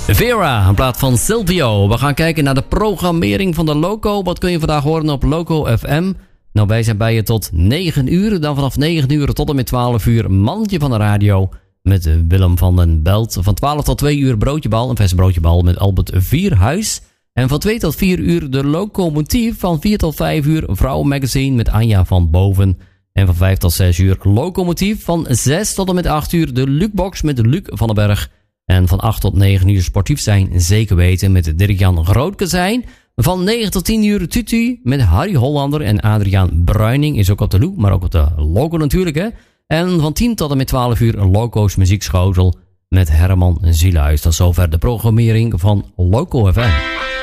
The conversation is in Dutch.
Vera, in plaats van Silvio. We gaan kijken naar de programmering van de Loco. Wat kun je vandaag horen op Loco FM? Nou, wij zijn bij je tot 9 uur. Dan vanaf 9 uur tot en met 12 uur Mandje van de Radio. Met Willem van den Belt. Van 12 tot 2 uur Broodjebal. Een vers broodjebal met Albert Vierhuis. En van 2 tot 4 uur de Locomotief. Van 4 tot 5 uur Vrouwenmagazine met Anja van Boven. En van 5 tot 6 uur Locomotief. Van 6 tot en met 8 uur de Lukebox met Luc van den Berg. En van 8 tot 9 uur sportief zijn, zeker weten, met Dirk-Jan Grootke zijn. Van 9 tot 10 uur Tutu met Harry Hollander en Adriaan Bruining is ook op de Loek, maar ook op de Loco natuurlijk, hè. En van 10 tot en met 12 uur Loco's Muziekschotel met Herman Zielhuis. Tot zover de programmering van Loco FM.